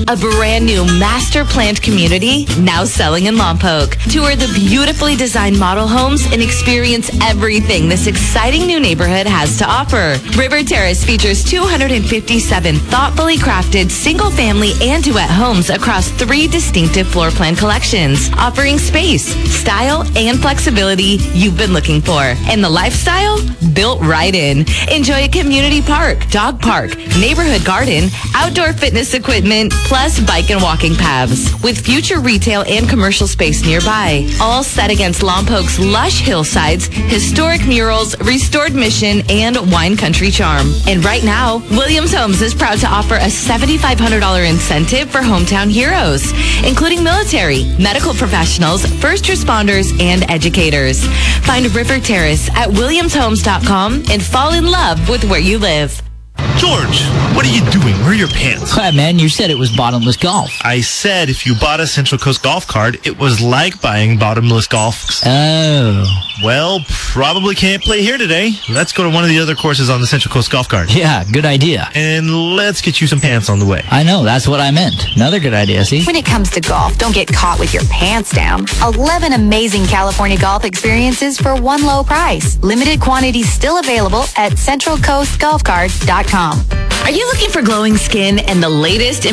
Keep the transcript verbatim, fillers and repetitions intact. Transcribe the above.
a brand new master planned community now selling in Lompoc. Tour the beautifully designed model homes and experience everything this exciting new neighborhood has to offer. River Terrace features two hundred fifty-seven thoughtfully crafted single-family and duet homes across three distinctive floor plan collections, offering space, style, and flexibility you've been looking for. And the lifestyle built right in. Enjoy a community park, dog park, neighborhood garden, outdoor fitness equipment, plus bike and walking paths, with future retail and commercial space nearby. All set against Lompoc's lush hillsides, historic murals, restored mission, and wine country charm. And right now, Williams Homes is proud to offer a seven thousand five hundred dollars incentive for hometown heroes, including military, medical professionals, first responders, and educators. Find River Terrace at williams homes dot com and fall in love with where you live. George, what are you doing? Where are your pants? Hi, man, you said it was bottomless golf. I said if you bought a Central Coast golf card, it was like buying bottomless golf. Oh. Well, probably can't play here today. Let's go to one of the other courses on the Central Coast golf card. Yeah, good idea. And let's get you some pants on the way. I know, that's what I meant. Another good idea, see? When it comes to golf, don't get caught with your pants down. eleven amazing California golf experiences for one low price. Limited quantities still available at central coast golf card dot com. Are you looking for glowing skin and the latest in